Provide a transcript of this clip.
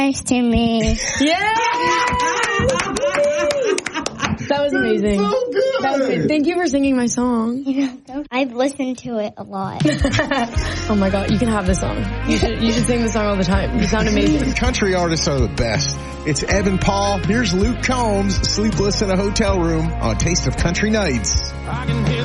Nice to me. Yeah! That was amazing. So good. That was good. Thank you for singing my song. I've listened to it a lot. Oh my God, you can have this song. You should sing this song all the time. You sound amazing. Country artists are the best. It's Evan Paul. Here's Luke Combs, Sleepless in a Hotel Room on Taste of Country Nights.